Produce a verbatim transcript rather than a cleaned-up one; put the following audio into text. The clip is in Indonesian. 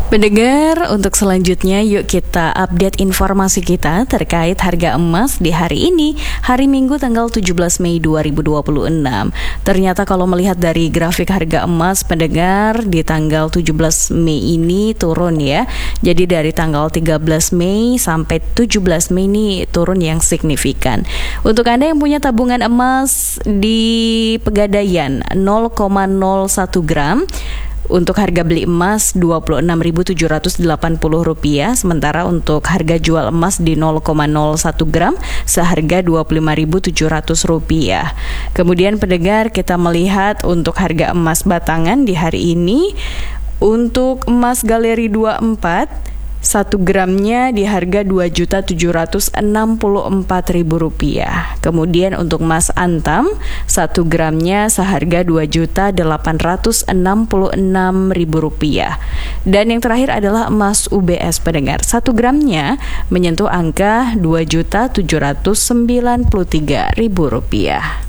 Pendengar, untuk selanjutnya yuk kita update informasi kita terkait harga emas di hari ini, hari Minggu tanggal tujuh belas Mei dua ribu dua puluh enam. Ternyata kalau melihat dari grafik harga emas, pendengar, di tanggal tujuh belas Mei ini turun ya. Jadi dari tanggal tiga belas Mei sampai tujuh belas Mei ini turun yang signifikan. Untuk Anda yang punya tabungan emas di Pegadaian nol koma nol satu gram, untuk harga beli emas dua puluh enam ribu tujuh ratus delapan puluh rupiah, sementara untuk harga jual emas di nol koma nol satu gram seharga dua puluh lima ribu tujuh ratus rupiah. Kemudian pendengar, kita melihat untuk harga emas batangan di hari ini, untuk emas galeri dua puluh empat satu gramnya di harga dua juta tujuh ratus enam puluh empat ribu rupiah. Kemudian untuk emas antam satu gramnya seharga dua juta delapan ratus enam puluh enam ribu rupiah. Dan yang terakhir adalah emas U B S, pendengar, satu gramnya menyentuh angka dua juta tujuh ratus sembilan puluh tiga ribu rupiah.